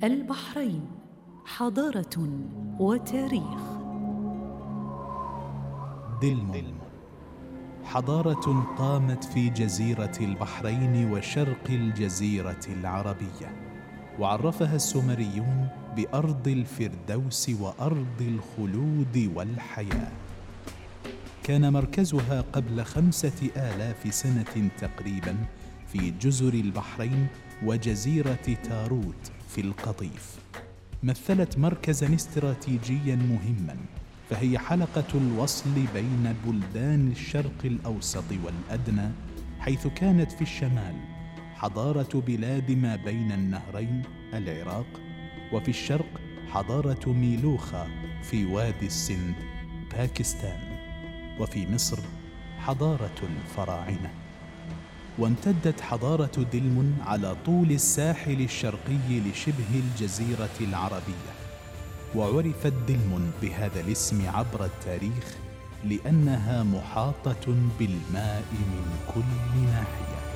البحرين حضارة وتاريخ. دلمون حضارة قامت في جزيرة البحرين وشرق الجزيرة العربية، وعرفها السومريون بأرض الفردوس وأرض الخلود والحياة. كان مركزها قبل 5000 سنة تقريبا في جزر البحرين وجزيرة تاروت في القطيف. مثلت مركزا استراتيجيا مهما، فهي حلقة الوصل بين بلدان الشرق الأوسط والأدنى، حيث كانت في الشمال حضارة بلاد ما بين النهرين العراق، وفي الشرق حضارة ميلوخا في وادي السند باكستان، وفي مصر حضارة الفراعنة. وامتدت حضارة دلمون على طول الساحل الشرقي لشبه الجزيرة العربية، وعرفت دلمون بهذا الاسم عبر التاريخ لأنها محاطة بالماء من كل ناحية.